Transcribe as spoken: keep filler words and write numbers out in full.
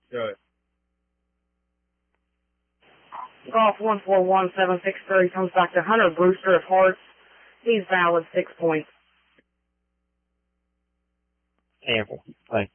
Good. Golf one four one seven six three comes back to Hunter Brewster of Hearts. He's valid six points. Ample. Thank you.